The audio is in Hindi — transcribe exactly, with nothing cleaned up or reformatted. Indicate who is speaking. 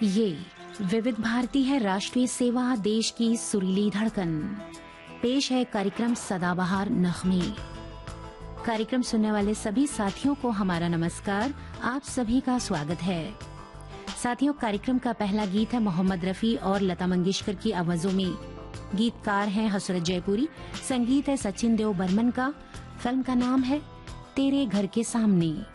Speaker 1: ये विविध भारती है, राष्ट्रीय सेवा, देश की सुरीली धड़कन। पेश है कार्यक्रम सदाबहार नगमे। कार्यक्रम सुनने वाले सभी साथियों को हमारा नमस्कार। आप सभी का स्वागत है। साथियों, कार्यक्रम का पहला गीत है मोहम्मद रफी और लता मंगेशकर की आवाजों में। गीतकार हैं हसरत जयपुरी, संगीत है सचिन देव बर्मन का। फिल्म का नाम है तेरे घर के सामने।